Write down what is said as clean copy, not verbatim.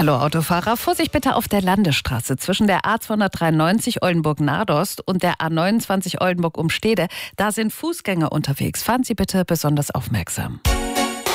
Hallo Autofahrer, Vorsicht bitte auf der Landesstraße zwischen der A293 Oldenburg-Nadost und der A29 Oldenburg-Umstede. Da sind Fußgänger unterwegs. Fahren Sie bitte besonders aufmerksam.